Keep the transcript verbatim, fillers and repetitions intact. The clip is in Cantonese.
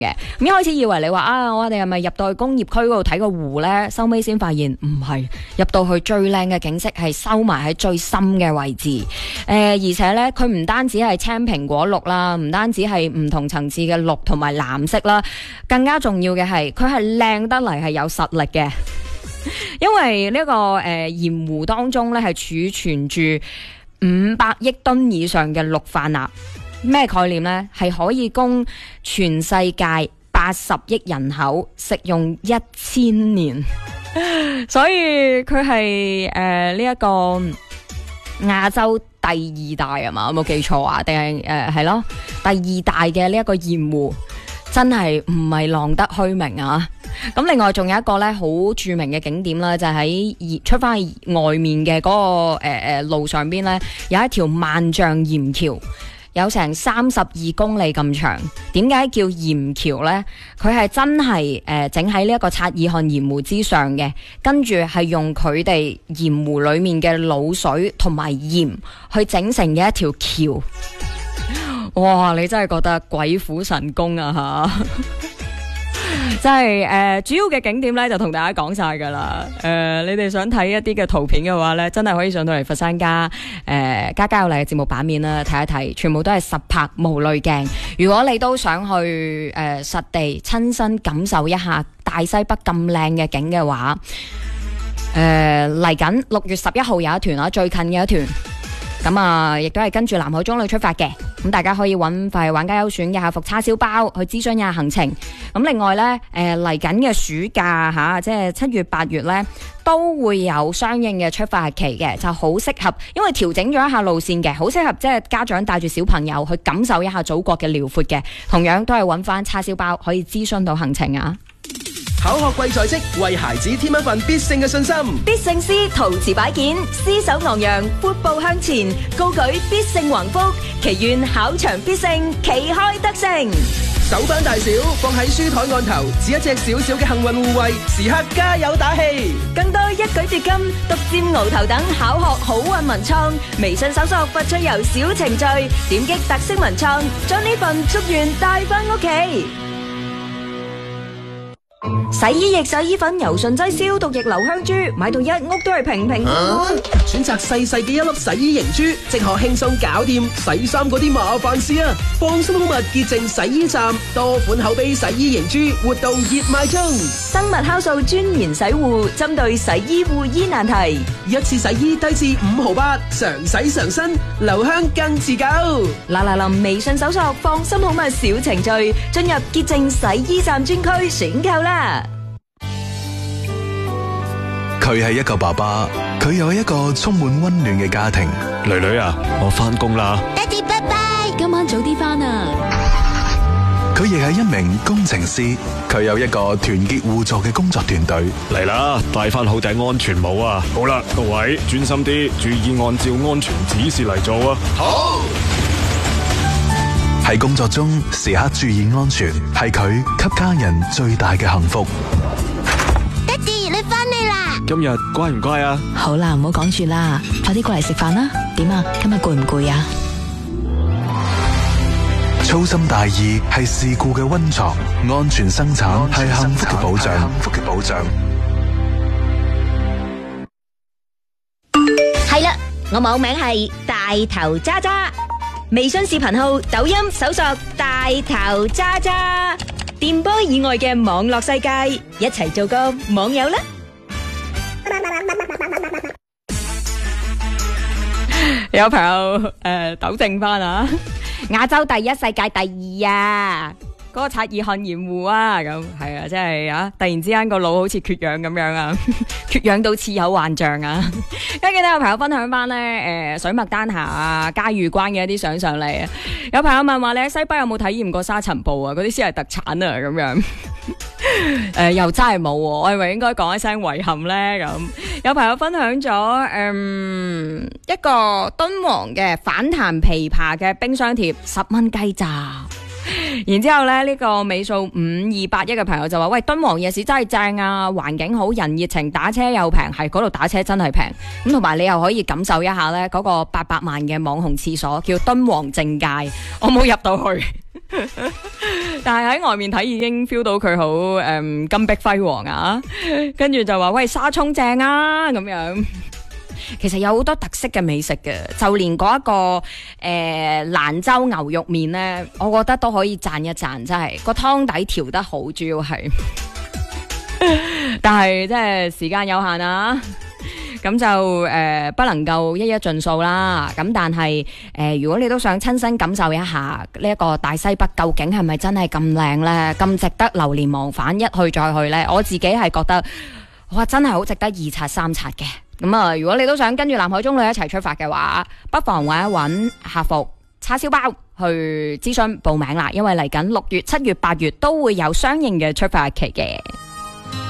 嘅。咁一開始以為你話啊，我哋係咪入到去工業區嗰度睇個湖呢？收尾先發現唔係，入到去最靚嘅景色係收埋喺最深嘅位置。誒、呃，而且呢，佢唔單止係青蘋果綠啦，唔單止係唔同層次嘅綠同埋藍色啦，更加重要嘅係佢係靚得嚟係有實力嘅。因為呢、這個誒鹽、呃、湖當中咧係儲存住五百億噸以上嘅氯化鈉，咩概念呢？係可以供全世界八十億人口食用一千年，所以佢係誒呢一個亞洲第二大啊嘛？有冇記錯啊？定係誒係咯第二大嘅呢一個鹽湖，真係唔係浪得虛名啊！咁另外仲有一個咧好著名嘅景點啦，就係、喺、出翻去外面嘅嗰、嗰個誒誒、呃、路上邊咧，有一條萬丈鹽橋，有成三十二公里咁長。點解叫鹽橋呢？佢係真係誒整喺呢一個察爾汗鹽湖之上嘅，跟住係用佢哋鹽湖裏面嘅滷水同埋鹽去整成嘅一條橋。哇！你真係覺得鬼斧神工啊吓！即係誒，主要嘅景點咧就同大家講晒噶啦。誒、呃，你哋想睇一啲嘅圖片嘅話咧，真係可以上到嚟佛山家誒、呃、家家有嚟嘅節目版面啦，睇一睇，全部都係實拍無濾鏡。如果你都想去誒、呃、實地親身感受一下大西北咁靚嘅景嘅話，誒嚟緊六月十一號有一團啦，最近嘅一團。咁啊，亦都係跟住南海中旅出發嘅，咁大家可以揾快玩家優選嘅客服叉燒包去諮詢一下行程。咁另外呢，誒嚟緊嘅暑假吓，即係七月八月呢，都會有相應嘅出發日期嘅，就好適合，因為調整咗一下路線嘅，好適合即係家長帶住小朋友去感受一下祖國嘅遼闊嘅，同樣都係揾翻叉燒包可以諮詢到行程啊。 考學貴在即，為孩子添一份必勝嘅信心。 必勝師陶瓷擺件，獅手昂揚，闊步向前，高舉必勝橫幅，祈願考場必勝，旗開得勝。 手板大小放喺書台案頭，似一隻小小嘅幸運護衛，時刻加油打氣。 更多一舉奪金、獨佔鰲頭等考學好運文創，微信搜索發出遊小程序，點擊特色文創，將呢份祝願帶返屋企。洗衣液、洗衣粉、柔順劑、消毒液、留香珠，買到一屋都係平平安安。 選擇細細嘅一粒洗衣凝珠，即可輕鬆搞掂洗衫嗰啲麻煩事啊！放心好物潔淨洗衣站，多款口碑洗衣凝珠活動熱賣中。 生物酵素專研洗護，針對洗衣護衣難題， 一次洗衣低至五毫八，常洗常新，留香更持久。 嗱嗱臨微信搜索放心好物小程序，進入潔淨洗衣站專區選購啦。 佢係一個爸爸，佢有一個充滿溫暖嘅家庭。 女女啊，我返工啦。 爹哋拜拜，今晚早啲返啊。 佢亦係一名工程師，佢有一個團結互助嘅工作團隊。 嚟啦，戴翻好頂安全帽啊！好啦，各位專心啲，注意按照安全指示嚟做啊！ 好。 喺工作中時刻注意安全，係佢給家人最大嘅幸福。 爹哋，你返嚟啦！ 今日乖唔乖啊？ 好啦，唔好講住啦，快啲過嚟食飯啦！點啊？今日攰唔攰啊？ 粗心大意係事故嘅溫床，安全生產係幸福嘅保障。幸福嘅保障。 係啦，我網名係大頭渣渣，微信視頻號、抖音搜索大頭渣渣，電波以外嘅網絡世界，一齊做個網友啦！ 有朋友誒糾正翻啊，亞洲第一，世界第二啊！嗰、那個察爾汗鹽湖啊，咁係啊，真係啊！突然之間個腦好似缺氧咁樣啊，缺氧到似有幻象啊！跟住咧，有朋友分享翻咧，誒、呃，水麥丹霞啊、嘉峪關嘅一啲相上嚟啊！有朋友問話你喺西北有冇體驗過沙塵暴啊？嗰啲先係特產啊，咁樣。誒、呃，又真係冇、啊，我係咪應該講一聲遺憾咧？咁有朋友分享咗，嗯，一個敦煌嘅反彈琵琶嘅冰箱貼，十蚊雞咋？然之後咧，呢、這個尾數五二八一嘅朋友就話：喂，敦煌夜市真係正啊，環境好，人熱情，打車又平，係嗰度打車真係平。咁同埋你又可以感受一下咧，嗰個八百萬嘅網紅廁所叫敦煌正界，我冇入到去。 但係喺外面睇已經 feel 到佢好誒金碧輝煌啊，跟住就話喂沙涌正啊咁樣。其實有好多特色嘅美食嘅，就連嗰、那、一個誒、呃、蘭州牛肉麵呢，我覺得都可以讚一讚，真係個湯底調得好，主要係，但係即係時間有限啊。咁就誒、呃、不能夠一一盡數啦。咁但係誒、呃、如果你都想親身感受一下呢一個大西北究竟係咪真係咁靚呢？咁值得流連忘返，一去再去呢？我自己係覺得哇真係好值得二刷三刷嘅。咁啊，如果你都想跟住南海中旅一齊出發嘅話，不妨揾一揾客服叉燒包去諮詢報名啦。因為嚟緊六月、七月、八月都會有相應嘅出發日期嘅。